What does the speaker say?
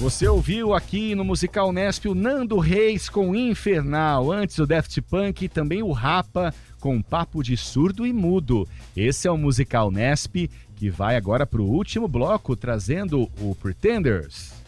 Você ouviu aqui no Musical Nesp o Nando Reis com Infernal, antes o Daft Punk e também o Rapa com Papo de Surdo e Mudo. Esse é o Musical Nesp que vai agora para o último bloco trazendo o Pretenders.